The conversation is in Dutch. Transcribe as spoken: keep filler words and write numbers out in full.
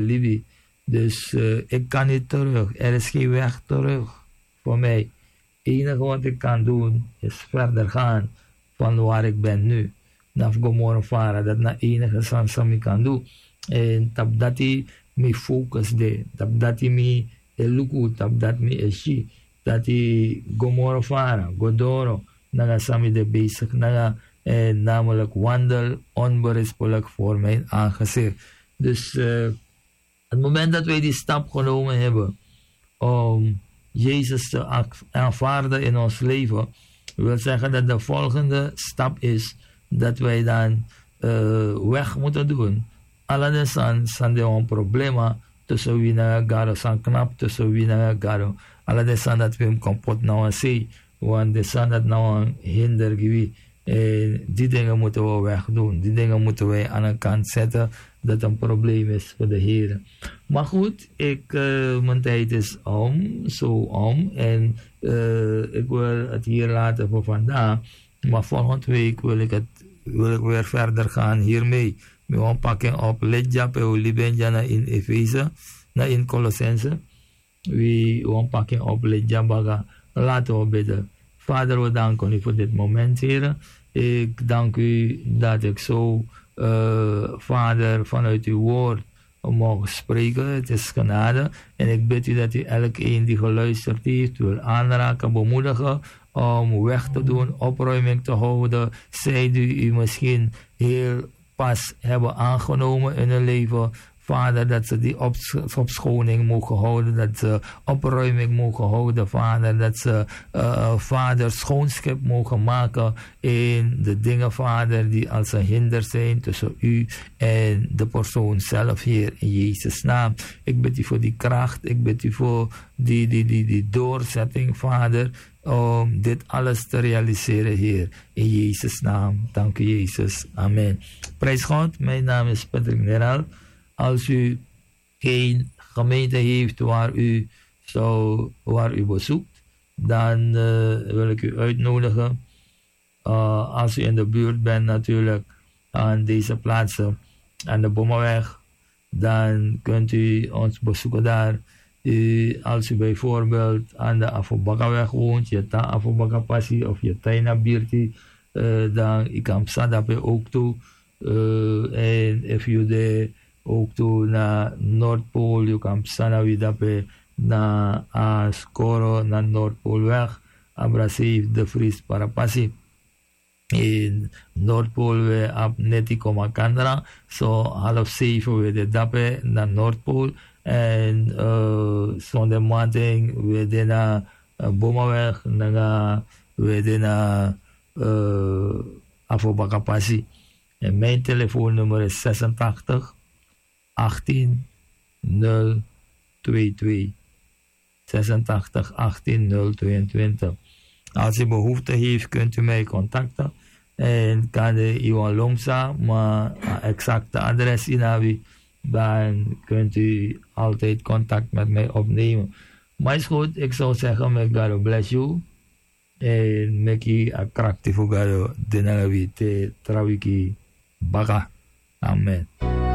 Libby. Dus uh, ik kan niet terug. Er is geen weg terug voor mij. Het enige wat ik kan doen is verder gaan van waar ik ben nu. Naar Gomorra varen. Dat is het enige wat ik kan doen. En tap dat hij me focus de. Tap dat hij me eluku. Tap dat me eshi. Dat hij Gomorra varen. Godoro. Naga sami de bezig. Naga eh, namelijk wandel onberispelijk voor mijn aangezicht. Dus uh, het moment dat wij die stap genomen hebben om Jezus te aanvaarden in ons leven, wil zeggen dat de volgende stap is dat wij dan uh, weg moeten doen. Alle zijn zijn een probleem tussen wie naar Garo, zijn knap tussen wie naar Garo. Alle zijn dat we hem kapot nou zien, want de zijn dat nou een hinder geweest. En die dingen moeten we wegdoen. Die dingen moeten wij aan de kant zetten. Dat een probleem is voor de Heer. Maar goed, ik, uh, mijn tijd is om. Zo om. En uh, ik wil het hier laten voor vandaag. Maar volgende week wil ik, het, wil ik weer verder gaan hiermee. We gaan pakken op Ledja pe Olibenja in Efeze. In Colossense. We gaan pakken op Ledja baga. Laten we bidden. Vader, we danken u voor dit moment, Heer. Ik dank u dat ik zo, uh, Vader, vanuit uw woord mogen spreken. Het is genade. En ik bid u dat u elkeen die geluisterd heeft wil aanraken, bemoedigen om weg te doen, opruiming te houden. Zij die u misschien heel pas hebben aangenomen in hun leven. Vader, dat ze die opschoning mogen houden, dat ze opruiming mogen houden, Vader, dat ze, uh, Vader, schoonschip mogen maken in de dingen, Vader, die als een hinder zijn tussen u en de persoon zelf, Heer, in Jezus' naam. Ik bid u voor die kracht, ik bid u voor die, die, die, die doorzetting, Vader, om dit alles te realiseren, Heer, in Jezus' naam. Dank u, Jezus. Amen. Prijs God, mijn naam is Patrick Neral. Als u geen gemeente heeft waar u, zou, waar u bezoekt, dan uh, wil ik u uitnodigen. Uh, als u in de buurt bent natuurlijk aan deze plaatsen, aan de Bommenweg, dan kunt u ons bezoeken daar. U, als u bijvoorbeeld aan de Afobakaweg woont, je ta Afobakapassie of je Taina Birti, uh, dan ik kan Sadape ook toe. Uh, en if you de ook toe naar Noordpool, je kan sana widape naar uh, Skoro, naar Noordpoolweg, Abrasief, de Vries, Parapassi. In Noordpool we op neti koma kandra, zo half zeven we de dape naar Noordpool. En uh, zondag maandag we de naar uh, Bomaweg, naar we de naar uh, Afobakapassi. En mijn telefoonnummer is zesentachtig achttien nul tweeëntwintig. zesentachtig achttien nul tweeëntwintig. Als u behoefte heeft, kunt u mij contacten. En kan de Iwan Lomsa, maar exacte adres in hebben, dan kunt u altijd contact met mij opnemen. Maar is goed, ik zou zeggen, may God bless you. En make you a krachtig voor God, denalawi te trawiki baga. Amen.